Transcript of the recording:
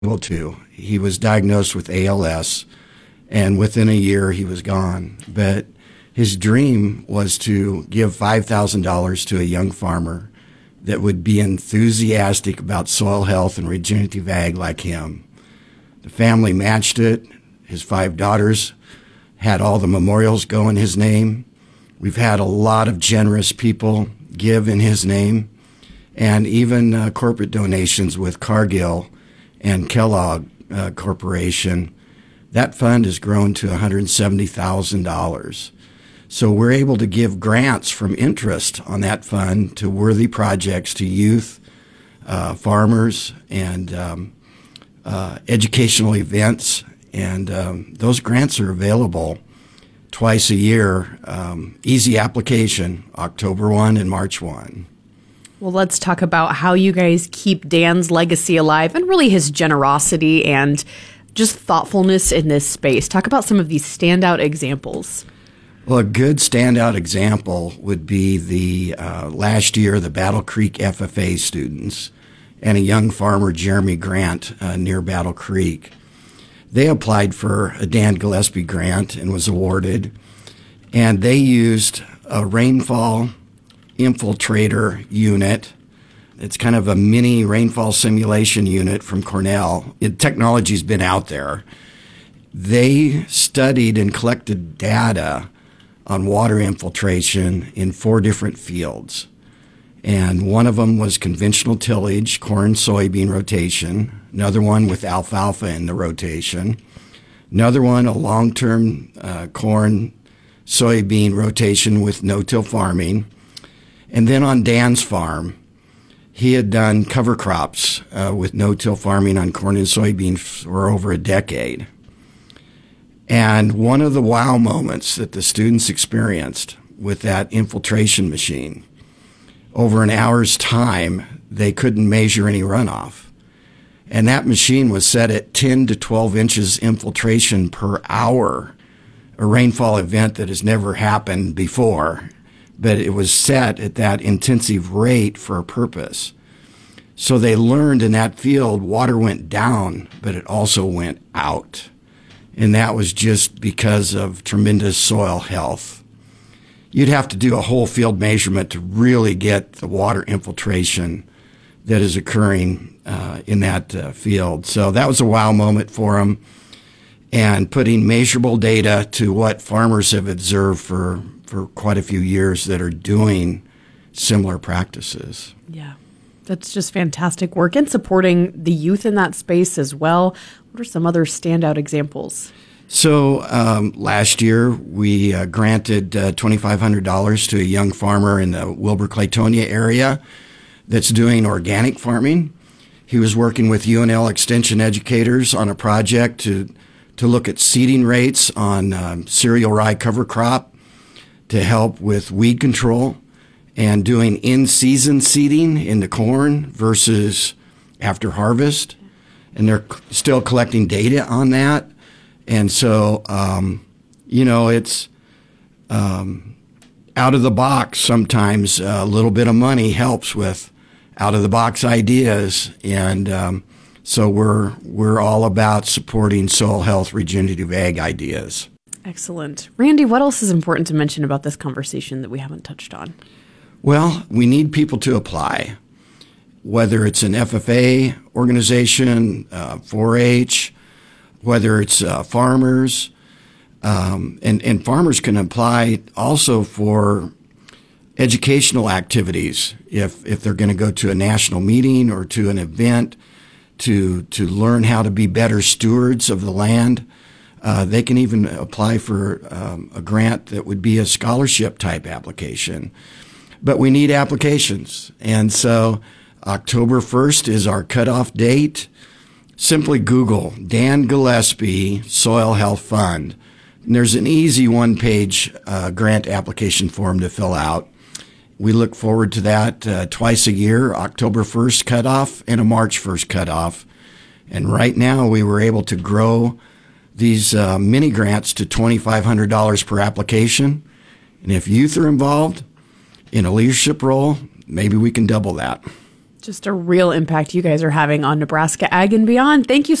able to. He was diagnosed with ALS, and within a year he was gone. But his dream was to give $5,000 to a young farmer that would be enthusiastic about soil health and regenerative ag like him. The family matched it. His 5 daughters had all the memorials go in his name. We've had a lot of generous people give in his name, and even corporate donations with Cargill and Kellogg Corporation. That fund has grown to $170,000. So we're able to give grants from interest on that fund to worthy projects, to youth, farmers, and educational events. And those grants are available twice a year. Easy application, October 1 and March 1. Well, let's talk about how you guys keep Dan's legacy alive and really his generosity and just thoughtfulness in this space. Talk about some of these standout examples. Well, a good standout example would be the last year, the Battle Creek FFA students and a young farmer, Jeremy Grant, near Battle Creek. They applied for a Dan Gillespie grant and was awarded, and they used a rainfall infiltrator unit. It's kind of a mini rainfall simulation unit from Cornell. Technology's been out there. They studied and collected data on water infiltration in 4 different fields. And one of them was conventional tillage, corn, soybean rotation. Another one with alfalfa in the rotation. Another one, a long-term corn, soybean rotation with no-till farming. And then on Dan's farm, he had done cover crops with no-till farming on corn and soybeans for over a decade. And one of the wow moments that the students experienced with that infiltration machine, over an hour's time, they couldn't measure any runoff. And that machine was set at 10 to 12 inches infiltration per hour, a rainfall event that has never happened before, but it was set at that intensive rate for a purpose. So they learned in that field, water went down, but it also went out. And that was just because of tremendous soil health. You'd have to do a whole field measurement to really get the water infiltration that is occurring in that field. So that was a wow moment for them, and putting measurable data to what farmers have observed for quite a few years that are doing similar practices. Yeah, that's just fantastic work, and supporting the youth in that space as well. What are some other standout examples? So last year, we granted $2,500 to a young farmer in the Wilbur-Claytonia area that's doing organic farming. He was working with UNL Extension educators on a project to look at seeding rates on cereal rye cover crop to help with weed control, and doing in-season seeding in the corn versus after harvest. And they're still collecting data on that. And so, it's out of the box. Sometimes a little bit of money helps with out of the box ideas. And so we're all about supporting soil health, regenerative ag ideas. Excellent. Randy, what else is important to mention about this conversation that we haven't touched on? Well, we need people to apply, whether it's an FFA organization, 4-H, whether it's farmers, and farmers can apply also for educational activities if they're going to go to a national meeting or to an event to learn how to be better stewards of the land. They can even apply for a grant that would be a scholarship type application. But we need applications. And so October 1st is our cutoff date. Simply Google Dan Gillespie Soil Health Fund. And there's an easy one-page grant application form to fill out. We look forward to that twice a year, October 1st cutoff and a March 1st cutoff. And right now we were able to grow these mini grants to $2,500 per application. And if youth are involved in a leadership role, maybe we can double that. Just a real impact you guys are having on Nebraska Ag and beyond. Thank you